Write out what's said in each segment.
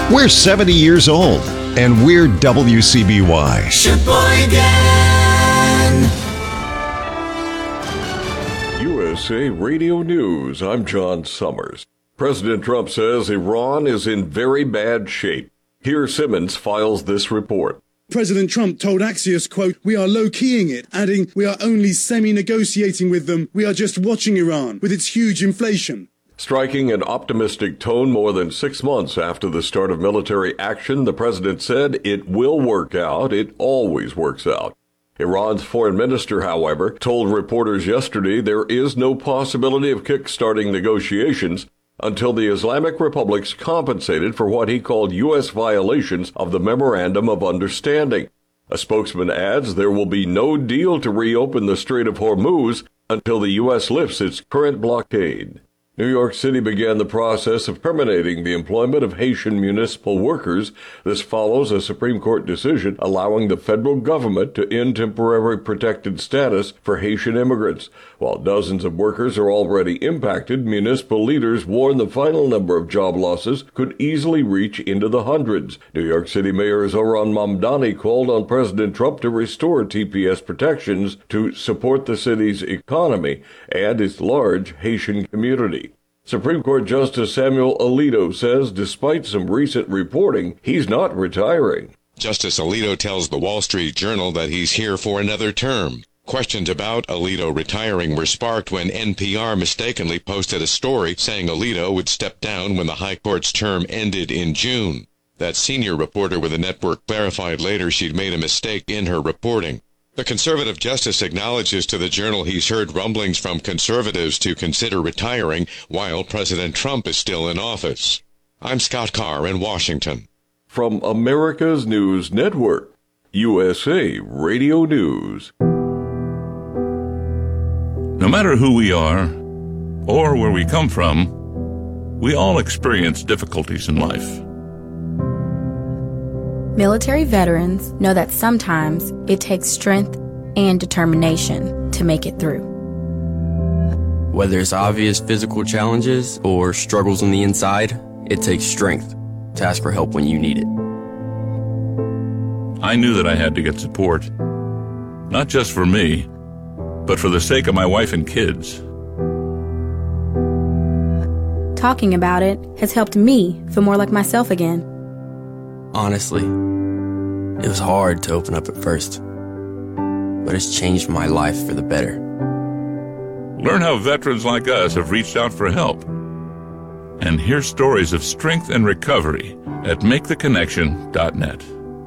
We're 70 years old, and we're WCBY. Sheboygan. USA Radio News, I'm John Summers. President Trump says Iran is in very bad shape. Here Simmons files this report. President Trump told Axios, quote, "We are low-keying it," adding, "We are only semi-negotiating with them. We are just watching Iran with its huge inflation." Striking an optimistic tone more than 6 months after the start of military action, the president said it will work out. It always works out. Iran's foreign minister, however, told reporters yesterday there is no possibility of kick-starting negotiations until the Islamic Republic's compensated for what he called U.S. violations of the Memorandum of Understanding. A spokesman adds there will be no deal to reopen the Strait of Hormuz until the U.S. lifts its current blockade. New York City began the process of terminating the employment of Haitian municipal workers. This follows a Supreme Court decision allowing the federal government to end temporary protected status for Haitian immigrants. While dozens of workers are already impacted, municipal leaders warn the final number of job losses could easily reach into the hundreds. New York City Mayor Zohran Mamdani called on President Trump to restore TPS protections to support the city's economy and its large Haitian community. Supreme Court Justice Samuel Alito says despite some recent reporting, he's not retiring. Justice Alito tells the Wall Street Journal that he's here for another term. Questions about Alito retiring were sparked when NPR mistakenly posted a story saying Alito would step down when the High Court's term ended in June. That senior reporter with the network clarified later she'd made a mistake in her reporting. The conservative justice acknowledges to the Journal he's heard rumblings from conservatives to consider retiring while President Trump is still in office. I'm Scott Carr in Washington. From America's News Network, USA Radio News. No matter who we are or where we come from, we all experience difficulties in life. Military veterans know that sometimes it takes strength and determination to make it through. Whether it's obvious physical challenges or struggles on the inside, it takes strength to ask for help when you need it. I knew that I had to get support, not just for me, but for the sake of my wife and kids. Talking about it has helped me feel more like myself again. Honestly, it was hard to open up at first, but it's changed my life for the better. Learn how veterans like us have reached out for help. And hear stories of strength and recovery at MakeTheConnection.net.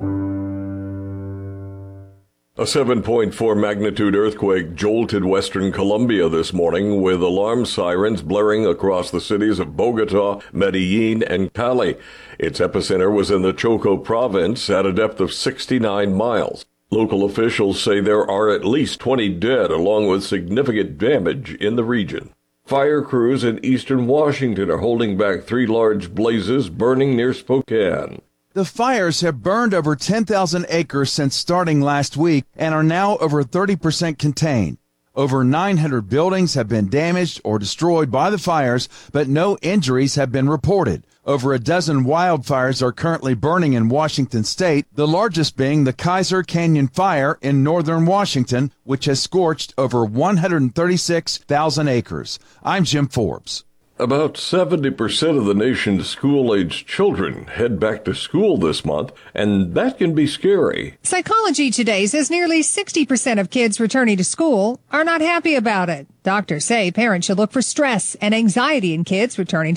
A 7.4 magnitude earthquake jolted western Colombia this morning with alarm sirens blaring across the cities of Bogota, Medellin, and Cali. Its epicenter was in the Choco province at a depth of 69 miles. Local officials say there are at least 20 dead along with significant damage in the region. Fire crews in eastern Washington are holding back 3 large blazes burning near Spokane. The fires have burned over 10,000 acres since starting last week and are now over 30% contained. Over 900 buildings have been damaged or destroyed by the fires, but no injuries have been reported. Over a dozen wildfires are currently burning in Washington state, the largest being the Kaiser Canyon Fire in northern Washington, which has scorched over 136,000 acres. I'm Jim Forbes. About 70% of the nation's school-aged children head back to school this month, and that can be scary. Psychology Today says nearly 60% of kids returning to school are not happy about it. Doctors say parents should look for stress and anxiety in kids returning